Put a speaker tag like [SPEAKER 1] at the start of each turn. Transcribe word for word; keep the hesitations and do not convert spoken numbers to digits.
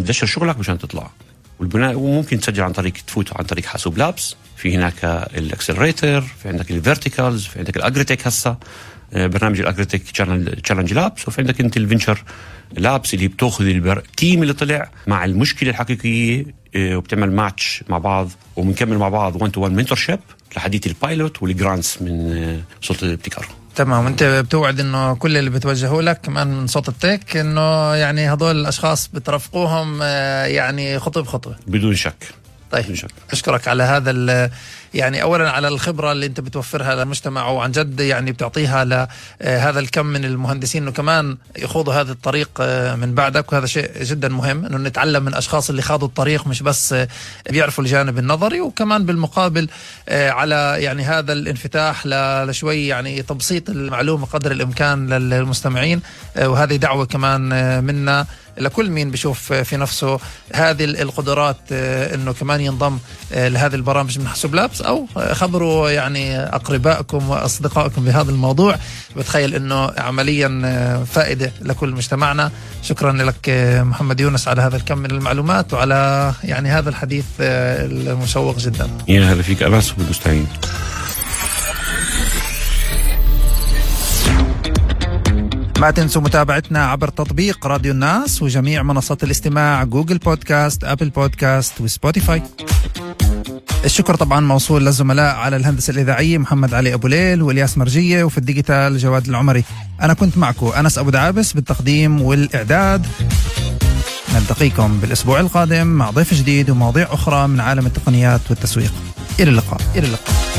[SPEAKER 1] بتدشر شغلك مشان تطلع. والبناء وممكن تسجل عن طريق تفوت عن طريق حاسوب لابس. في هناك الاكسلريتر، في عندك الفيرتيكالز، في عندك الاجريتك هسه برنامج الاجريتك تشالنج لابس، وفي عندك انت الفينشر لابس اللي بتاخذ التيم اللي طلع مع المشكله الحقيقيه وبتعمل ماتش مع بعض وبنكمل مع بعض وان تو وان منتورشيب لحديث البايلوت والجرانتس من سلطه الابتكار.
[SPEAKER 2] تمام. وانت بتوعد انه كل اللي بتوجهوا لك كمان من صوت التك انه يعني هذول الاشخاص بترافقوهم يعني خطوه بخطوه
[SPEAKER 1] بدون شك.
[SPEAKER 2] طيب أشكرك على هذا يعني أولا على الخبرة اللي أنت بتوفرها للمجتمع، وعن جد يعني بتعطيها لهذا الكم من المهندسين إنه كمان يخوضوا هذا الطريق من بعدك، وهذا شيء جدا مهم إنه نتعلم من أشخاص اللي خاضوا الطريق مش بس بيعرفوا الجانب النظري، وكمان بالمقابل على يعني هذا الانفتاح لشوي يعني تبسيط المعلومة قدر الإمكان للمستمعين. وهذه دعوة كمان منا لكل مين بيشوف في نفسه هذه القدرات انه كمان ينضم لهذه البرامج من حاسوب لابس، او خبروا يعني اقربائكم واصدقائكم بهذا الموضوع. بتخيل انه عمليا فائده لكل مجتمعنا. شكرا لك محمد يونس على هذا الكم من المعلومات وعلى يعني هذا الحديث المشوق جدا.
[SPEAKER 1] يا هلا فيك أنس وبالمستمعين.
[SPEAKER 2] ما تنسوا متابعتنا عبر تطبيق راديو الناس وجميع منصات الاستماع جوجل بودكاست، أبل بودكاست وسبوتيفاي. الشكر طبعا موصول للزملاء على الهندسة الإذاعية محمد علي أبو ليل والياس مرجية، وفي الديجيتال جواد العمري. أنا كنت معكم أنس أبو دعابس بالتقديم والإعداد. نلتقيكم بالأسبوع القادم مع ضيف جديد ومواضيع أخرى من عالم التقنيات والتسويق. إلى اللقاء. إلى اللقاء.